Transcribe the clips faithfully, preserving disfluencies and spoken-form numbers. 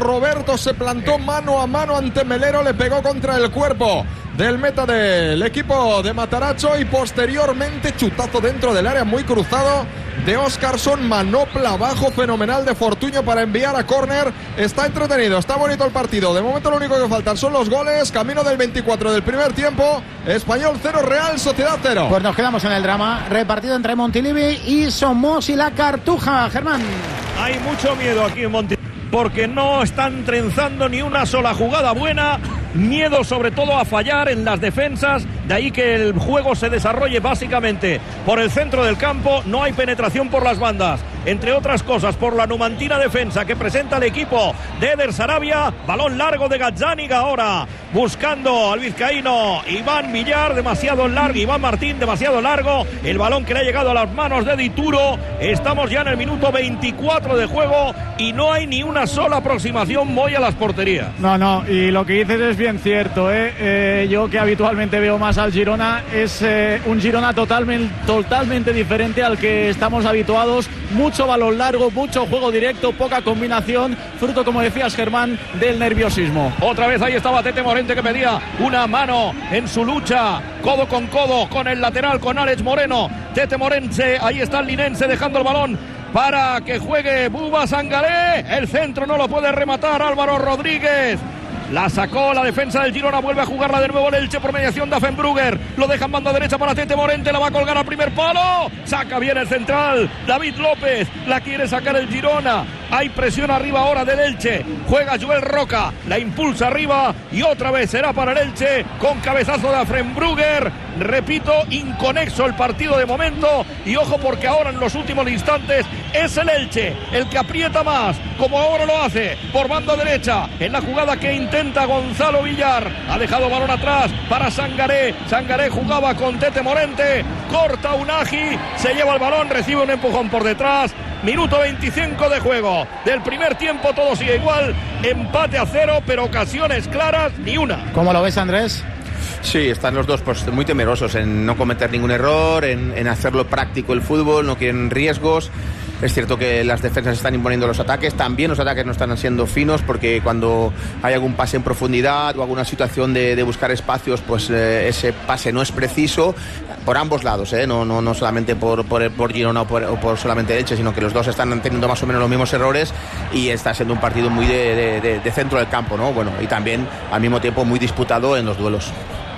Roberto se plantó mano a mano ante Melero, le pegó contra el cuerpo del meta del equipo de Matarazzo y posteriormente chutazo dentro del área muy cruzado de Óscarson, manopla abajo fenomenal de Fortuño para enviar a córner. Está entretenido, está bonito el partido. De momento lo único que faltan son los goles. Camino del veinticuatro del primer tiempo. Español cero, Real Sociedad cero. Pues nos quedamos en el drama repartido entre Montilivi y Somos y la Cartuja. Germán. Hay mucho miedo aquí en Montilivi porque no están trenzando ni una sola jugada buena. Miedo sobre todo a fallar en las defensas, de ahí que el juego se desarrolle básicamente por el centro del campo. No hay penetración por las bandas, entre otras cosas por la numantina defensa que presenta el equipo de Eder Sarabia. Balón largo de Gazzaniga ahora, buscando al vizcaíno Iván Villar, demasiado largo, Iván Martín, demasiado largo, el balón que le ha llegado a las manos de Dituro. Estamos ya en el minuto veinticuatro de juego y no hay ni una sola aproximación Moy a las porterías. No, no, y lo que dices es bien cierto, ¿eh? Eh, yo que habitualmente veo más al Girona, es eh, un Girona totalmente, totalmente diferente al que estamos habituados. Mucho balón largo, mucho juego directo, poca combinación, fruto, como decías, Germán, del nerviosismo. Otra vez ahí estaba Tete Morente, que pedía una mano en su lucha, codo con codo con el lateral, con Alex Moreno. Tete Morente, ahí está el linense dejando el balón para que juegue Buba Sangaré. El centro no lo puede rematar Álvaro Rodríguez. La sacó la defensa del Girona, vuelve a jugarla de nuevo el Elche por mediación de Affenbrugger. Lo dejan banda derecha para Tete Morente, la va a colgar al primer palo. Saca bien el central, David López, la quiere sacar el Girona. Hay presión arriba ahora del Elche. Juega Joel Roca, la impulsa arriba y otra vez será para el Elche con cabezazo de Affenbrugger. Repito, inconexo el partido de momento y ojo porque ahora en los últimos instantes es el Elche el que aprieta más, como ahora lo hace por banda derecha en la jugada que intenta Gonzalo Villar. Ha dejado balón atrás para Sangaré. Sangaré jugaba con Tete Morente, corta Unagi, se lleva el balón, recibe un empujón por detrás. Minuto veinticinco de juego del primer tiempo, todo sigue igual, empate a cero, pero ocasiones claras ni una. ¿Cómo lo ves, Andrés? Sí, están los dos pues muy temerosos en no cometer ningún error, en, en hacerlo práctico el fútbol, no quieren riesgos. Es cierto que las defensas están imponiendo los ataques, también los ataques no están siendo finos, porque cuando hay algún pase en profundidad o alguna situación de, de buscar espacios, pues eh, ese pase no es preciso por ambos lados, ¿eh? no, no, no solamente por, por, por Girona o por, o por solamente Elche, sino que los dos están teniendo más o menos los mismos errores y está siendo un partido muy de, de, de, de centro del campo, ¿no? Bueno, y también al mismo tiempo muy disputado en los duelos.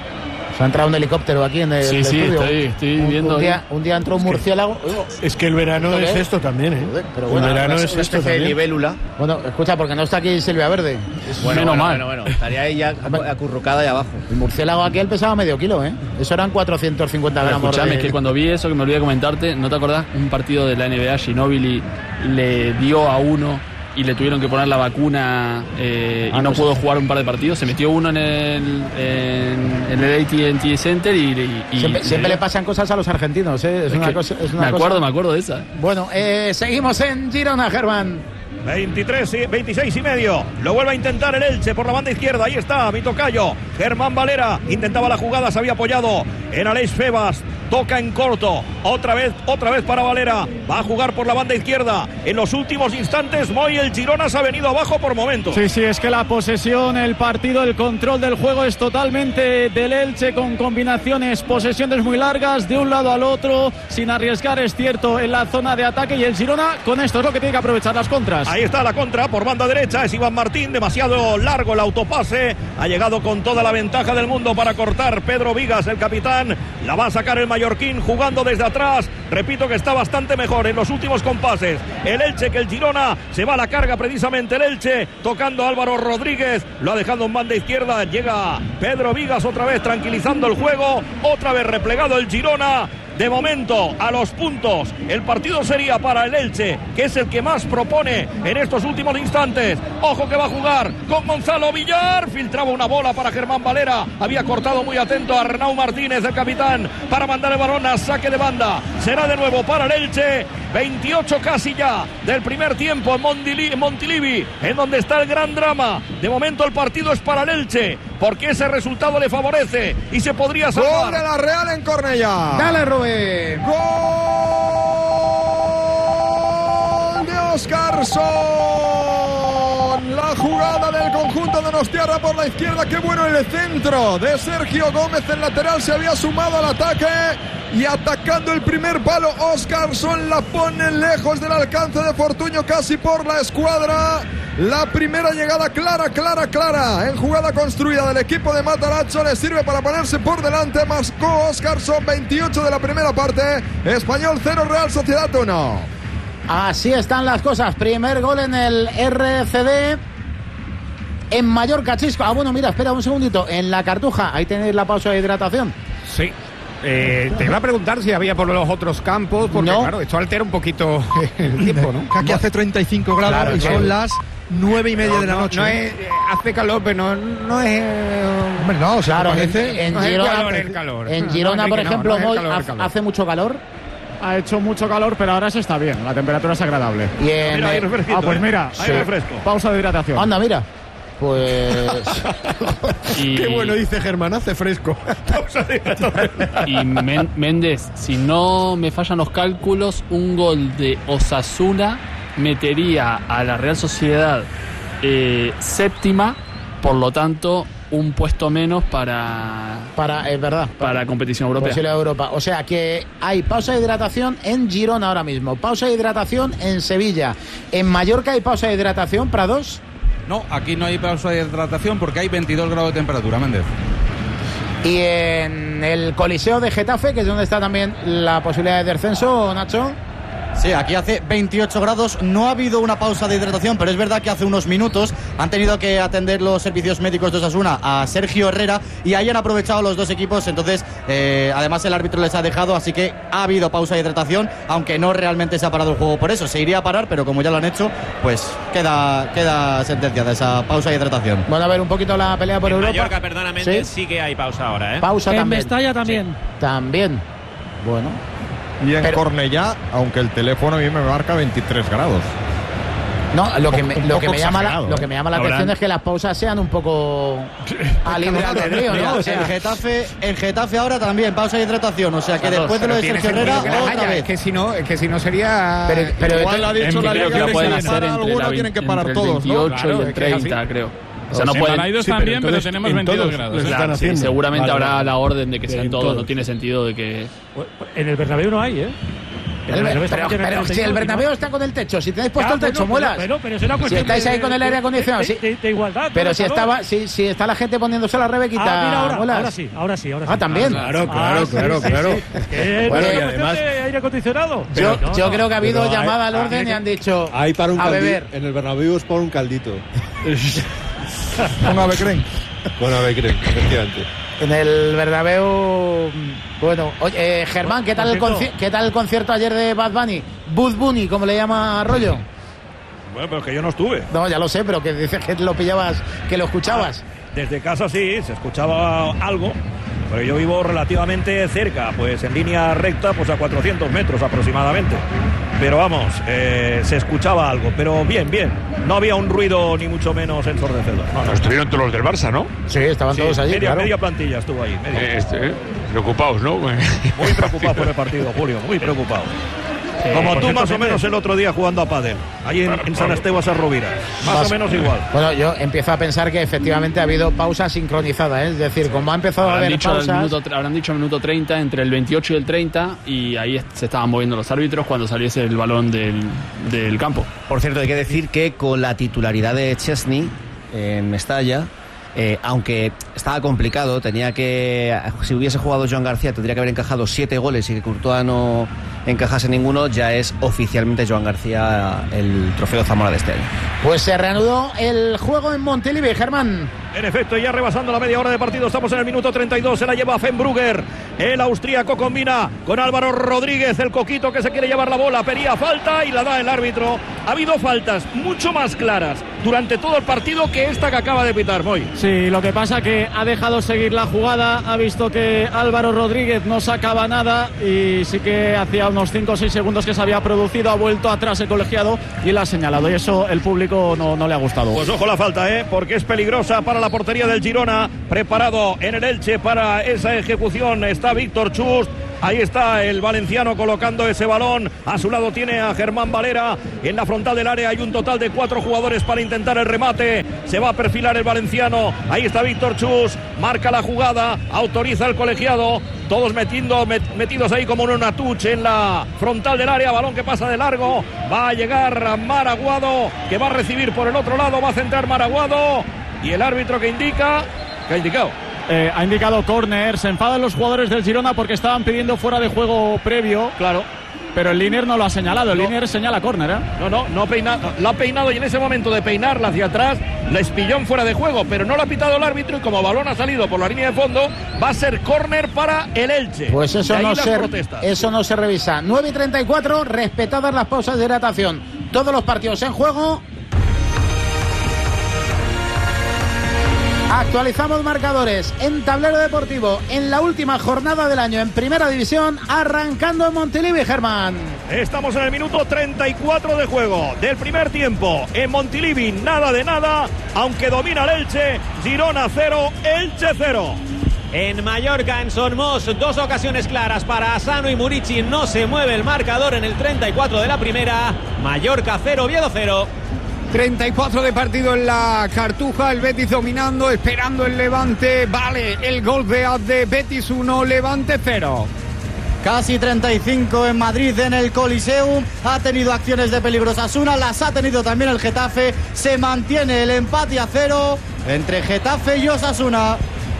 Se ha entrado un helicóptero aquí en el sí, sí, estudio. estoy, estoy un, viendo. Un día, un día entró un murciélago. Es que el verano es esto también, ¿eh? Joder, pero bueno, el verano una, es una esto especie también. de libélula. Bueno, escucha, porque no está aquí Silvia Verde. Bueno, Menos bueno, mal. bueno, bueno, estaría ahí ya acurrucada ahí abajo. El murciélago aquí él pesaba medio kilo, ¿eh? Eso eran cuatrocientos cincuenta gramos. Escuchame, de... es que cuando vi eso, que me olvidé de comentarte, ¿no te acordás? Un partido de la N B A, Ginóbili le dio a uno y le tuvieron que poner la vacuna eh, ah, y no, no pudo sé. jugar un par de partidos. Se metió uno en el, en, en el A T and T Center y, y, y Siempre, siempre le pasan cosas a los argentinos, ¿eh? Es, es una que cosa, es una me acuerdo, cosa... me acuerdo de esa. Bueno, eh, seguimos en Girona, Germán. veintitrés, veintiséis y medio. Lo vuelve a intentar el Elche por la banda izquierda. Ahí está mi tocayo Germán Valera. Intentaba la jugada, se había apoyado en Aleix Febas. Toca en corto. Otra vez, otra vez para Valera. Va a jugar por la banda izquierda. En los últimos instantes, Moy, el Girona se ha venido abajo por momentos. Sí, sí, es que la posesión, el partido, el control del juego es totalmente del Elche, con combinaciones, posesiones muy largas de un lado al otro, sin arriesgar, es cierto, en la zona de ataque. Y el Girona, con esto es lo que tiene que aprovechar, las contras. Ahí está la contra por banda derecha, es Iván Martín, demasiado largo el autopase, ha llegado con toda la ventaja del mundo para cortar Pedro Vigas, el capitán, la va a sacar el mallorquín jugando desde atrás, repito que está bastante mejor en los últimos compases el Elche que el Girona, se va a la carga precisamente el Elche, tocando a Álvaro Rodríguez, lo ha dejado en banda izquierda, llega Pedro Vigas otra vez tranquilizando el juego, otra vez replegado el Girona. De momento, a los puntos, el partido sería para el Elche, que es el que más propone en estos últimos instantes. Ojo que va a jugar con Gonzalo Villar. Filtraba una bola para Germán Valera. Había cortado muy atento a Arnau Martínez, el capitán, para mandar el balón a saque de banda. Será de nuevo para el Elche. veintiocho casi ya del primer tiempo en Montilivi, Montilivi, en donde está el gran drama. De momento el partido es para el Elche, porque ese resultado le favorece y se podría salvar. Gol de la Real en Cornellá. Dale, Rubén. Gol de Óscarson. La jugada jugada del conjunto de Donostiarra por la izquierda. Qué bueno el centro de Sergio Gómez. El lateral se había sumado al ataque y atacando el primer palo, Óscarson la pone lejos del alcance de Fortuño, casi por la escuadra. La primera llegada clara, clara, clara en jugada construida del equipo de Matarazzo le sirve para ponerse por delante. Mascó Óscarson, veintiocho de la primera parte. Español cero, Real Sociedad uno. Así están las cosas. Primer gol en el R C D. En Mallorca, Chisco. Ah, bueno, mira, espera un segundito. En la Cartuja, ahí tenéis la pausa de hidratación. Sí. Eh, te iba a preguntar si había por los otros campos, porque no. Claro, esto altera un poquito el tiempo, ¿no? Aquí hace treinta y cinco grados claro, y son claro. las nueve y media no, de la noche. No, no es, hace calor, pero no, no es... Hombre, no, se claro, parece... En, en no Girona, es calor, el calor. En Girona, no, por ejemplo, no, hoy hace, calor. hace mucho calor. Ha hecho mucho calor, pero ahora se está bien. La temperatura es agradable. Y en, mira, hay refresquito, ah, pues mira, hay sí. refresco. Pausa de hidratación. Anda, mira. Pues... y... Qué bueno, dice Germán, hace fresco. Y Men- Méndez, si no me fallan los cálculos, un gol de Osasuna metería a la Real Sociedad eh, séptima, por lo tanto un puesto menos para para es verdad para, para competición europea. Posible Europa. O sea que hay pausa de hidratación en Girona ahora mismo, pausa de hidratación en Sevilla, en Mallorca hay pausa de hidratación, Prados. No, aquí no hay pausa de hidratación porque hay veintidós grados de temperatura, Méndez. Y en el Coliseo de Getafe, que es donde está también la posibilidad de descenso, Nacho. Sí, aquí hace veintiocho grados, no ha habido una pausa de hidratación, pero es verdad que hace unos minutos han tenido que atender los servicios médicos de Osasuna a Sergio Herrera y ahí han aprovechado los dos equipos, entonces eh, además el árbitro les ha dejado, así que ha habido pausa de hidratación, aunque no realmente se ha parado el juego por eso, se iría a parar, pero como ya lo han hecho, pues queda, queda sentenciada esa pausa de hidratación. Bueno, a ver un poquito la pelea por en Europa. Mallorca, perdóname, ¿sí? sí que hay pausa ahora, ¿eh? Pausa en también. En Mestalla también. Sí. También. Bueno. Y en Pero, Cornellá, aunque el teléfono a mí me marca veintitrés grados. No, lo que me, lo que me llama la, ¿eh? lo que me llama la atención es que las pausas sean un poco a libre albedrío, ¿no? O sea, en Getafe, en Getafe ahora también pausa de hidratación, o sea que después de lo de Sergio Herrera otra vez. Es que si no, es que si no sería. Pero, pero igual ha dicho la creo que liga lo pueden que hacer entre alguno la, tienen que parar entre todos, el veintiocho ¿no? y Claro, el treinta, creo. O sea, no pueden. Sí, también, pero, pero tenemos veintidós grados. ¿eh? Claro, sí, seguramente vale, habrá vale. la orden de que sean todos. todos. No tiene sentido de que. En el Bernabéu no hay, ¿eh? El, pero, pero, pero si el Bernabéu está con el techo, si tenéis puesto ya, el techo, bueno, muelas. Pero, pero, pero si estáis ahí con el aire acondicionado, de, de, de igualdad. Pero si estaba, si, si está la gente poniéndose la rebequita, ah, mira, ahora, muelas. ahora sí, ahora sí, ahora sí. Ah, también. Claro, claro, ah, claro, sí, claro. Sí, sí. Eh, bueno, no y es además, de aire acondicionado. Yo, no, yo no. creo que ha habido Pero llamada hay, al orden hay, y han dicho hay para un a caldito. beber. En el Bernabéu es por un caldito. Con Avecren. Con Avecren, efectivamente. En el Bernabéu, bueno, oye, eh, Germán, ¿qué tal, el conci- ¿qué tal el concierto ayer de Bad Bunny? Bud Bunny, como le llama Arroyo. Bueno, pero es que yo no estuve. No, ya lo sé, pero que dices que lo pillabas, que lo escuchabas. Desde casa sí, se escuchaba algo, pero yo vivo relativamente cerca, pues en línea recta, pues a cuatrocientos metros aproximadamente. Pero vamos, eh, se escuchaba algo, pero bien, bien. No había un ruido ni mucho menos ensordecedor. No, no. Estuvieron todos los del Barça, ¿no? Sí, estaban Sí, todos allí, media, claro. media plantilla estuvo ahí. Media. Eh, este, eh, preocupados, ¿no? Muy preocupados por el partido, Julio, muy preocupados. Como tú más o menos el otro día jugando a pádel, ahí en, en San Esteban Sarrovira, más, más o menos igual. Bueno, yo empiezo a pensar que efectivamente ha habido pausa sincronizada, ¿eh? Es decir, como ha empezado Habrán a haber dicho el pausas... minuto, habrán dicho el minuto treinta, entre el veintiocho y el treinta, y ahí se estaban moviendo los árbitros cuando saliese el balón del, del campo. Por cierto, hay que decir que con la titularidad de Chesney en Mestalla, Eh, aunque estaba complicado, tenía que, si hubiese jugado Joan García tendría que haber encajado siete goles y que Courtois no encajase ninguno, ya es oficialmente Joan García el trofeo Zamora de este año. Pues se reanudó el juego en Montilivi, Germán. En efecto, ya rebasando la media hora de partido, estamos en el minuto treinta y dos, se la lleva Fenbrugger, el austríaco combina con Álvaro Rodríguez, el coquito que se quiere llevar la bola, pedía falta y la da el árbitro. Ha habido faltas mucho más claras durante todo el partido que esta que acaba de pitar, Moy. Sí, lo que pasa que ha dejado seguir la jugada, ha visto que Álvaro Rodríguez no sacaba nada y sí que hacía unos cinco o seis segundos que se había producido, ha vuelto atrás el colegiado y la ha señalado, y eso el público no, no le ha gustado. Pues ojo la falta, ¿eh? Porque es peligrosa para la portería del Girona, preparado en el Elche para esa ejecución está Víctor Chust. Ahí está el valenciano colocando ese balón. A su lado tiene a Germán Valera. En la frontal del área hay un total de cuatro jugadores para intentar el remate. Se va a perfilar el valenciano. Ahí está Víctor Chus. Marca la jugada. Autoriza el colegiado. Todos metiendo, met, metidos ahí como en una touch en la frontal del área. Balón que pasa de largo. Va a llegar Maraguado, que va a recibir por el otro lado. Va a centrar Maraguado. Y el árbitro que indica... ¿Qué ha indicado? Eh, ha indicado córner. Se enfadan los jugadores del Girona porque estaban pidiendo fuera de juego previo. Claro. Pero el Linier no lo ha señalado. El no. Linier señala córner, ¿eh? No, no, no peina, no, la ha peinado y en ese momento de peinarla hacia atrás la espilló en fuera de juego, pero no lo ha pitado el árbitro y como balón ha salido por la línea de fondo, va a ser córner para el Elche. Pues eso no, se, eso no se revisa. nueve y treinta y cuatro, respetadas las pausas de hidratación. Todos los partidos en juego. Actualizamos marcadores en Tablero Deportivo en la última jornada del año en Primera División, arrancando en Montilivi, Germán. Estamos en el minuto treinta y cuatro de juego del primer tiempo. En Montilivi nada de nada, aunque domina el Elche. Girona cero, Elche cero. En Mallorca, en Sormós, dos ocasiones claras para Asano y Murici. No se mueve el marcador en el treinta y cuatro de la primera. Mallorca cero, Oviedo cero. treinta y cuatro de partido en la Cartuja, el Betis dominando, esperando el Levante. Vale, el gol de, de Betis uno, Levante cero. Casi treinta y cinco en Madrid, en el Coliseum. Ha tenido acciones de peligro Osasuna, las ha tenido también el Getafe. Se mantiene el empate a cero entre Getafe y Osasuna.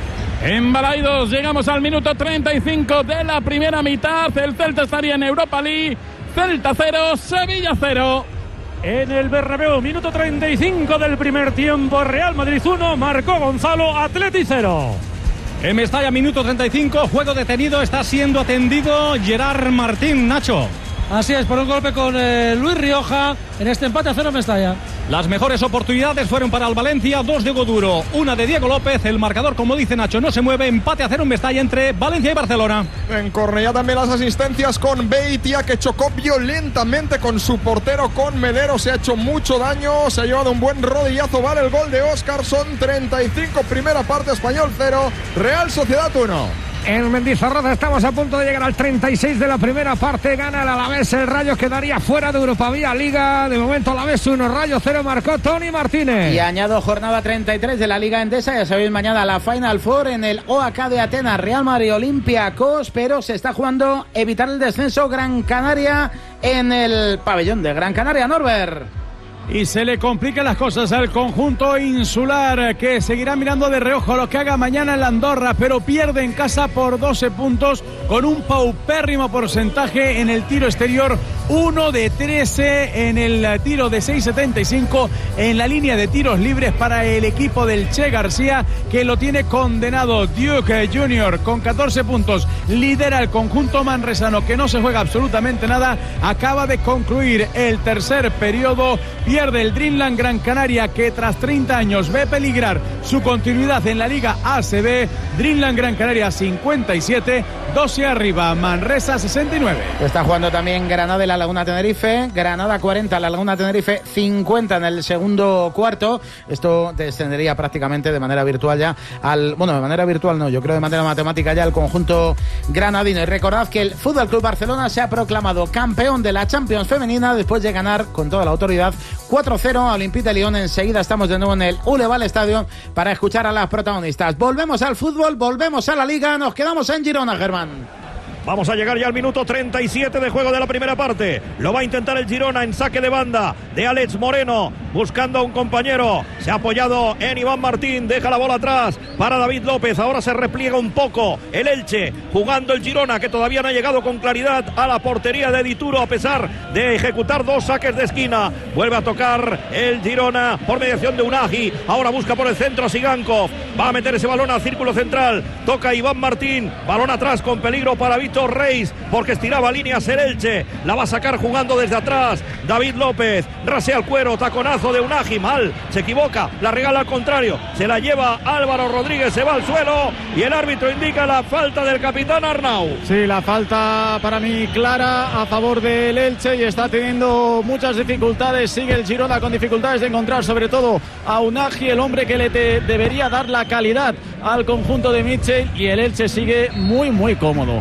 En Balaidos llegamos al minuto treinta y cinco de la primera mitad. El Celta estaría en Europa League. Celta cero, Sevilla cero. En el Bernabéu, minuto treinta y cinco del primer tiempo, Real Madrid uno, marcó Gonzalo, Atleti cero. En Mestalla, minuto treinta y cinco, juego detenido, está siendo atendido Gerard Martín, Nacho. Así es, por un golpe con eh, Luis Rioja en este empate a cero en Mestalla. Las mejores oportunidades fueron para el Valencia, dos de Hugo Duro, una de Diego López. El marcador, como dice Nacho, no se mueve. Empate a cero en Mestalla entre Valencia y Barcelona. En Cornellá también las asistencias con Beitia, que chocó violentamente con su portero, con Melero. Se ha hecho mucho daño, se ha llevado un buen rodillazo. Vale el gol de Óscar, son treinta y cinco, primera parte, Español cero, Real Sociedad uno. En Mendizorroza estamos a punto de llegar al treinta y seis de la primera parte. Gana el Alavés, el Rayo quedaría fuera de Europa Vía Liga. De momento Alavés uno, Rayo cero, marcó Tony Martínez. Y añado jornada treinta y tres de la Liga Endesa. Ya sabéis, mañana la Final Four en el O A K de Atenas, Real Madrid, Olympiacos. Pero se está jugando evitar el descenso Gran Canaria en el pabellón de Gran Canaria, Norbert. Y se le complican las cosas al conjunto insular, que seguirá mirando de reojo lo que haga mañana en la Andorra, pero pierde en casa por doce puntos con un paupérrimo porcentaje en el tiro exterior, uno de trece en el tiro de seis setenta y cinco en la línea de tiros libres para el equipo del Che García, que lo tiene condenado. Duke Junior con catorce puntos lidera el conjunto manresano, que no se juega absolutamente nada. Acaba de concluir el tercer periodo. Pierde el Dreamland Gran Canaria, que tras treinta años ve peligrar su continuidad en la Liga A C B. Dreamland Gran Canaria cincuenta y siete, doce arriba, Manresa sesenta y nueve. Está jugando también Granada y la Laguna Tenerife. Granada cuarenta, la Laguna Tenerife cincuenta en el segundo cuarto. Esto descendería prácticamente de manera virtual ya al... Bueno, de manera virtual no, yo creo de manera matemática ya al conjunto granadino. Y recordad que el Fútbol Club Barcelona se ha proclamado campeón de la Champions femenina después de ganar con toda la autoridad cuatro cero a Olympique de Lyon. Enseguida estamos de nuevo en el Uleval Estadio para escuchar a las protagonistas. Volvemos al fútbol, volvemos a la Liga, nos quedamos en Girona, Germán. Vamos a llegar ya al minuto treinta y siete de juego de la primera parte. Lo va a intentar el Girona en saque de banda de Alex Moreno, buscando a un compañero. Se ha apoyado en Iván Martín, deja la bola atrás para David López. Ahora se repliega un poco el Elche, jugando el Girona, que todavía no ha llegado con claridad a la portería de Dituro, a pesar de ejecutar dos saques de esquina. Vuelve a tocar el Girona por mediación de Unagi. Ahora busca por el centro Sigankov. Va a meter ese balón al círculo central. Toca Iván Martín. Balón atrás con peligro para Víctor Reis, porque estiraba líneas el Elche. La va a sacar jugando desde atrás David López. Rasea el cuero, taconazo de Unagi. Mal, se equivoca, la regala al contrario. Se la lleva Álvaro Rodríguez, se va al suelo y el árbitro indica la falta del capitán Arnau. Sí, la falta para mí clara a favor del Elche, y está teniendo muchas dificultades. Sigue el Girona con dificultades de encontrar sobre todo a Unagi, el hombre que le te debería dar la calidad al conjunto de Mitchell, y el Elche sigue muy muy cómodo. Pues ojo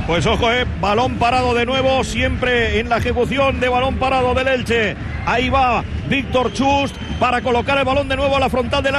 Ojo, eh, balón parado de nuevo, siempre en la ejecución de balón parado del Elche. Ahí va Víctor Chust para colocar el balón de nuevo a la frontal del área.